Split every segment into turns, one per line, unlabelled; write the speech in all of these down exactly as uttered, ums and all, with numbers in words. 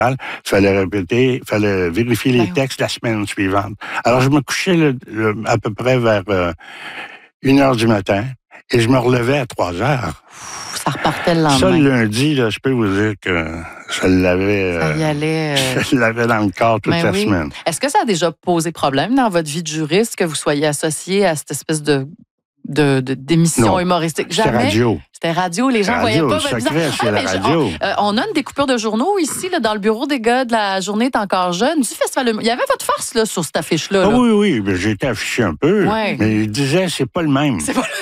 il fallait répéter, il fallait vérifier les textes la semaine suivante. Alors, je me couchais le, le, à peu près vers euh, une heure du matin et je me relevais à trois heures.
Ça repartait le lendemain.
Ça, le lundi, là, je peux vous dire que je l'avais,
ça y allait, euh...
je l'avais dans le corps toute ben la oui. semaine.
Est-ce que ça a déjà posé problème dans votre vie de juriste que vous soyez associé à cette espèce de... De, de, d'émissions humoristiques?
Jamais. C'était radio.
C'était radio, les gens ne voyaient pas votre
visage. Ah, la radio.
On, euh, on a une découpure de journaux ici, là, dans le bureau des gars de la Journée est encore jeune, du Festival. Il y avait votre face là, sur cette affiche-là.
Ah,
là.
oui, oui, mais j'ai été affiché un peu, ouais. mais ils disaient c'est pas le même.
C'est pas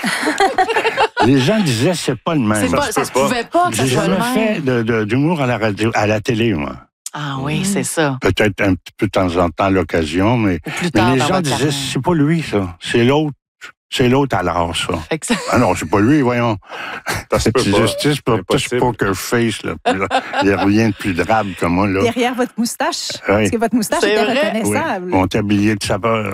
Les gens disaient c'est pas le même.
C'est pas, ça se pouvait pas que ça soit le même.
J'ai jamais fait de, de, d'humour à la radio, à la télé, moi.
Ah oui, mmh. c'est ça.
Peut-être un petit peu de temps en temps à l'occasion, mais, mais les gens disaient carrière. C'est pas lui, ça, c'est l'autre. C'est l'autre alors, ça. Ça... Ah non, c'est pas lui, voyons. C'est justice pour tout poker face, là. Il n'y a rien de plus drabe que moi, là.
Derrière votre moustache. Oui. Parce que votre moustache
c'est
était
vrai?
reconnaissable.
Oui. Mon tablier de sapeur.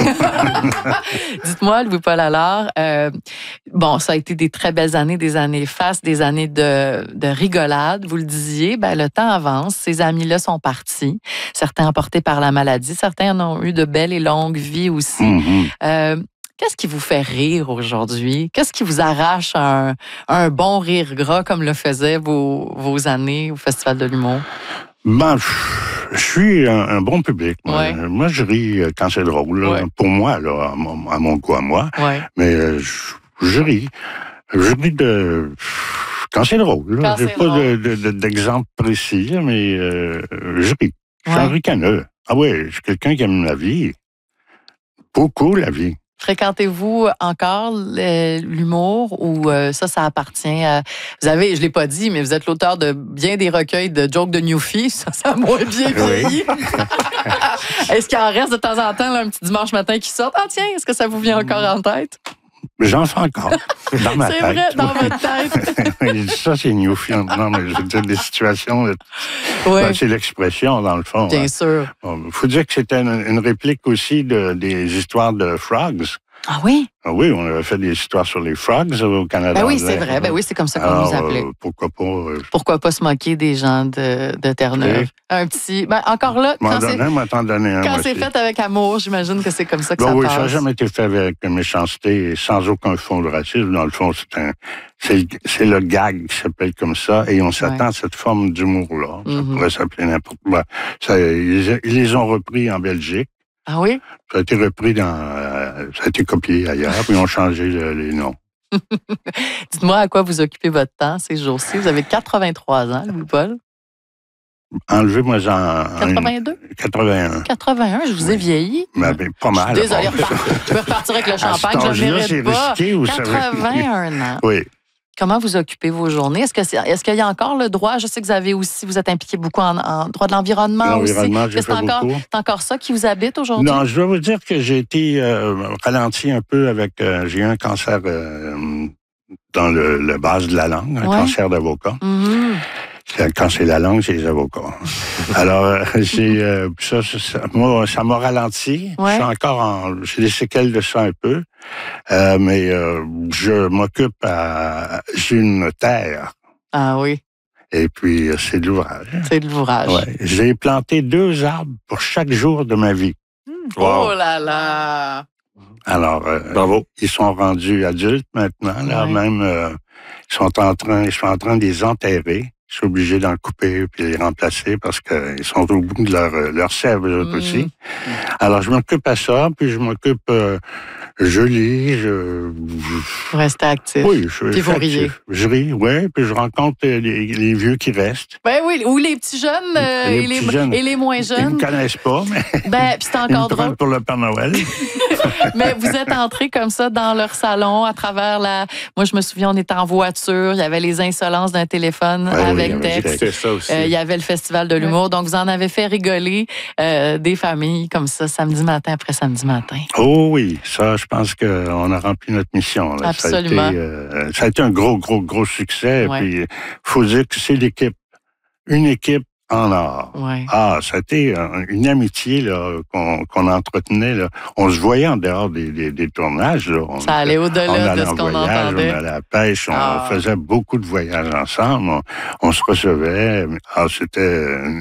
Dites-moi, Louis-Paul Allard, euh, bon, ça a été des très belles années, des années fastes, des années de, de rigolade. Vous le disiez, ben, le temps avance. Ces amis-là sont partis. Certains emportés par la maladie. Certains en ont eu de belles et longues vies aussi. Mm-hmm. Euh, Qu'est-ce qui vous fait rire aujourd'hui? Qu'est-ce qui vous arrache un, un bon rire gras comme le faisaient vos, vos années au Festival de l'humour?
Ben, je suis un, un bon public. Moi.
Ouais.
moi, je ris quand c'est drôle. Là, ouais. Pour moi, là, à mon, à mon goût, à moi.
Ouais.
Mais je, je ris. Je ris de... Quand c'est drôle. Là. J'ai pas de, de, de, d'exemple précis, mais euh, je ris. Je suis ouais. un ricaneux. Ah oui, je suis quelqu'un qui aime la vie. Beaucoup la vie.
Fréquentez-vous encore l'humour ou euh, ça, ça appartient à... Vous avez, je ne l'ai pas dit, mais vous êtes l'auteur de bien des recueils de jokes de Newfie. Ça, ça a moins bien vieilli. Oui. Est-ce qu'il en reste de temps en temps là, un petit dimanche matin qui sort? Ah tiens, est-ce que ça vous vient encore en tête?
J'en fais encore. Dans ma
c'est
tête.
C'est vrai, dans votre tête.
Ça, c'est Newfie. Non, mais je veux dire, des situations... Oui. Ben, c'est l'expression, dans le fond.
Bien
hein.
sûr.
Il bon, faut dire que c'était une, une réplique aussi de, des histoires de Frogs.
Ah oui?
Ah oui, on avait fait des histoires sur les Frogs au Canada.
Ben oui, c'est vrai. Ben oui, c'est comme ça qu'on
Alors,
nous appelait.
Euh, pourquoi pas... Euh...
Pourquoi pas se moquer des gens de, de Terre-Neuve? Okay. Un petit... Ben, encore là, quand c'est,
donné un,
quand c'est fait avec amour, j'imagine que c'est comme ça que
ben
ça
oui,
passe.
Ça n'a jamais été fait avec méchanceté et sans aucun fond de racisme. Dans le fond, c'est, un, c'est, c'est le gag qui s'appelle comme ça et on s'attend ouais. à cette forme d'humour-là. Ça mm-hmm. pourrait s'appeler n'importe quoi. Ça, ils, ils les ont repris en Belgique.
Ah oui?
Ça a été repris dans... Euh, ça a été copié ailleurs, puis ils ont changé le, les noms.
Dites-moi à quoi vous occupez votre temps ces jours-ci. Vous avez quatre-vingt-trois ans, Louis-Paul.
Enlevez-moi en...
quatre-vingt-deux?
quatre-vingt-un.
quatre-vingt-un, je vous ai vieilli.
Ben, ben, pas mal.
Désolée, je vais repartir avec le champagne, je ne mérite pas. quatre-vingt-un ans.
Oui.
Comment vous occupez vos journées? Est-ce, que c'est, est-ce qu'il y a encore le droit? Je sais que vous avez aussi, vous êtes impliqué beaucoup en, en droit de l'environnement,
l'environnement
aussi.
J'ai
c'est,
fait
encore,
beaucoup.
c'est encore ça qui vous habite aujourd'hui?
Non, je dois vous dire que j'ai été euh, ralenti un peu avec... Euh, j'ai eu un cancer euh, dans le, le base de la langue, un ouais. cancer d'avocat. Mm-hmm. Quand c'est la langue, c'est les avocats. Alors, j'ai euh, ça, ça, moi, ça m'a ralenti. Ouais. Je suis encore en... J'ai des séquelles de ça un peu. Euh, mais euh, je m'occupe à... J'ai une terre.
Ah oui.
Et puis, c'est de l'ouvrage.
C'est de l'ouvrage.
Ouais. J'ai planté deux arbres pour chaque jour de ma vie.
Mmh. Wow. Oh là là!
Alors, euh, bravo. Ils sont rendus adultes maintenant. Là, ouais. Même, euh, ils sont en train, je suis en train de les enterrer. Je suis obligé d'en couper puis de les remplacer parce qu'ils sont au bout de leur, leur sève, eux mmh. aussi. Alors, je m'occupe à ça, puis je m'occupe... Euh, je lis, je...
Vous restez actif.
Oui, je
puis vous riez.
Je ris, oui, puis je rencontre les, les vieux qui restent.
Ben oui, ou les petits jeunes, euh, les et, petits les, jeunes. et les moins jeunes.
Ils ne me connaissent pas, mais...
Ben, puis c'est encore
ils me
drôle.
pour le Père Noël.
Mais vous êtes entrés comme ça dans leur salon à travers la... Moi, je me souviens, on était en voiture, il y avait les insolences d'un téléphone
ouais,
avec
oui,
texte.
C'était ça aussi.
Euh, il y avait le Festival de l'humour. Ouais. Donc, vous en avez fait rigoler euh, des familles comme ça, samedi matin après samedi matin.
Oh oui, ça, je pense qu'on a rempli notre mission. Là.
Absolument.
Ça a, été, euh, ça a été un gros, gros, gros succès.
Ouais.
Puis, il faut dire que c'est l'équipe. Une équipe en or.
Ouais.
Ah, ça a été une amitié là, qu'on, qu'on entretenait. Là. On se voyait en dehors des, des, des tournages. Là. On,
ça allait au-delà de ce qu'on
voyage,
entendait.
On allait à la pêche, on
ah.
faisait beaucoup de voyages ensemble. On, on se recevait. Ah, c'était une,